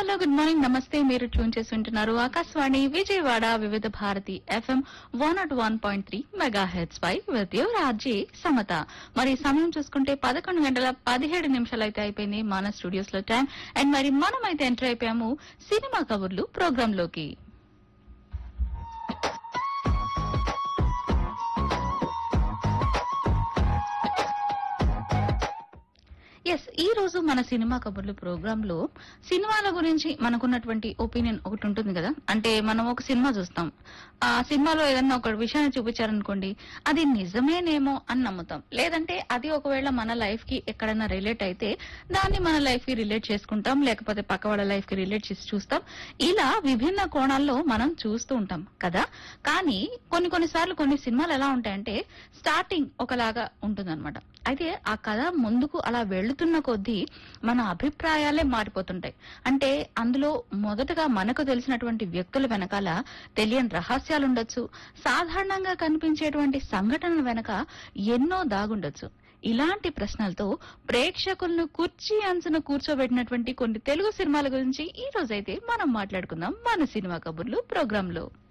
Hello good morning నమస్తే. మీరు tune చేసి ఉంటున్నారు ఆకాశవాణి విజయవాడ వివిధ Bharati FM 101.3 mega heads pi with your RJ Samata. మరి సమయం చూసుకుంటే 11:17 అయితే అయిపోయింది మన స్టూడియోస్ లో టైం. అండ్ మరి మనం అయితే ఎంటర్ అయిపోయాము సినిమా కబుర్లు ప్రోగ్రామ్ లోకి. ఎస్, ఈ రోజు మన సినిమా కబుర్లు ప్రోగ్రామ్ లో సినిమాల గురించి మనకున్నటువంటి ఒపీనియన్ ఒకటి ఉంటుంది కదా. అంటే మనం ఒక సినిమా చూస్తాం, ఆ సినిమాలో ఏదన్నా ఒక విషయాన్ని చూపించారనుకోండి, అది నిజమేనేమో అని నమ్ముతాం. లేదంటే అది ఒకవేళ మన లైఫ్ కి ఎక్కడైనా రిలేట్ అయితే దాన్ని మన లైఫ్ కి రిలేట్ చేసుకుంటాం, లేకపోతే పక్క వాళ్ళ లైఫ్ కి రిలేట్ చేసి చూస్తాం. ఇలా విభిన్న కోణాల్లో మనం చూస్తూ ఉంటాం కదా. కానీ కొన్నిసార్లు కొన్ని సినిమాలు ఎలా ఉంటాయంటే స్టార్టింగ్ ఒకలాగా ఉంటుందన్నమాట. అయితే ఆ కథ ముందుకు అలా వెళుతున్న కొద్దీ మన అభిప్రాయాలే మారిపోతుంటాయి. అంటే అందులో మొదటగా మనకు తెలిసినటువంటి వ్యక్తుల వెనకాల తెలియని రహస్యాలుండొచ్చు, సాధారణంగా కనిపించేటువంటి సంఘటనల వెనక ఎన్నో దాగుండొచ్చు. ఇలాంటి ప్రశ్నలతో ప్రేక్షకులను కుర్చీ అంచున కూర్చోబెట్టినటువంటి కొన్ని తెలుగు సినిమాల గురించి ఈ రోజైతే మనం మాట్లాడుకుందాం మన సినిమా కబుర్లు ప్రోగ్రాంలో.